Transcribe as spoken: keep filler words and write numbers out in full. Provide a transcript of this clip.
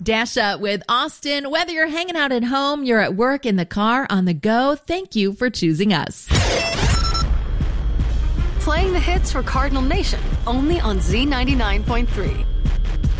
Dasha with Austin. Whether you're hanging out at home, you're at work, in the car, on the go, thank you for choosing us. Playing the hits for Cardinal Nation, only on Z ninety-nine point three.